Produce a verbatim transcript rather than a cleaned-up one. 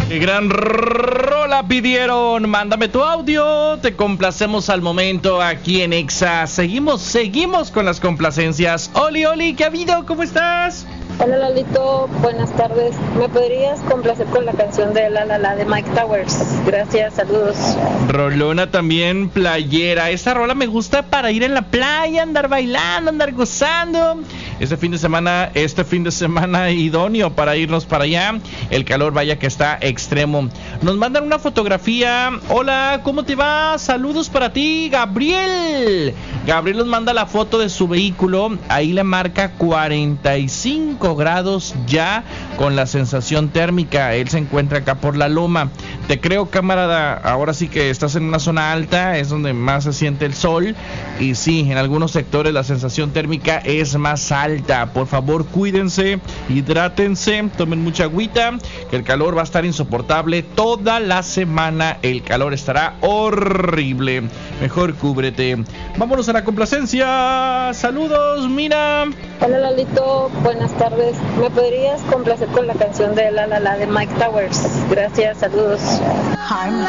Qué gran rola pidieron. Mándame tu audio. Te complacemos al momento aquí en Exa. Seguimos, seguimos con las complacencias. Oli, Oli, ¿qué ha habido? ¿Cómo estás? Hola Lalito, buenas tardes. ¿Me podrías complacer con la canción de La La La de Mike Towers? Gracias, saludos. Rolona también, playera. Esta rola me gusta para ir en la playa, andar bailando, andar gozando. Este fin de semana, este fin de semana idóneo para irnos para allá. El calor vaya que está extremo. Nos mandan una fotografía. Hola, ¿cómo te va? Saludos para ti, Gabriel. Gabriel nos manda la foto de su vehículo. Ahí le marca cuarenta y cinco grados ya con la sensación térmica. Él se encuentra acá por la loma. Te creo, camarada. Ahora sí que estás en una zona alta, es donde más se siente el sol. Y sí, en algunos sectores la sensación térmica es más alta. Por favor, cuídense, hidrátense, tomen mucha agüita, que el calor va a estar insoportable toda la semana. El calor estará horrible. Mejor cúbrete. Vámonos a la complacencia. Saludos, mira. Hola Lalito, buenas tardes. ¿Me podrías complacer con la canción de La La La de Mike Towers? Gracias, saludos.